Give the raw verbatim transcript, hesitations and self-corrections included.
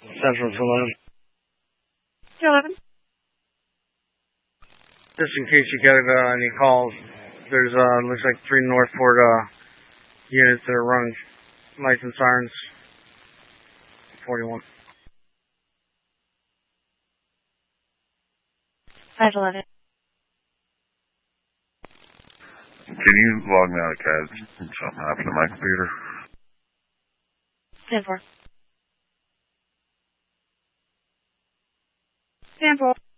Central two eleven. two eleven. Just in case you get uh, any calls, there's uh, looks like three Northport uh, units that are running lights and sirens. forty-one. five eleven. Can you log me out of C A D? Something happened to my computer. ten four. ten four.